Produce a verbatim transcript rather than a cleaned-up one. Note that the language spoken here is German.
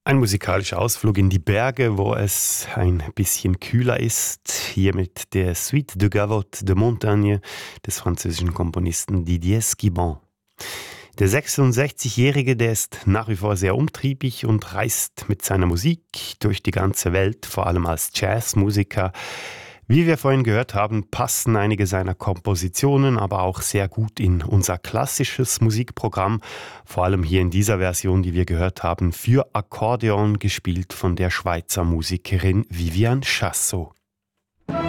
Ein musikalischer Ausflug in die Berge, wo es ein bisschen kühler ist. Hier mit der Suite de Gavotte de Montagne des französischen Komponisten Didier Schiban. Der sechsundsechzigjährige, der ist nach wie vor sehr umtriebig und reist mit seiner Musik durch die ganze Welt, vor allem als Jazzmusiker. Wie wir vorhin gehört haben, passen einige seiner Kompositionen aber auch sehr gut in unser klassisches Musikprogramm, vor allem hier in dieser Version, die wir gehört haben, für Akkordeon, gespielt von der Schweizer Musikerin Viviane Chassot.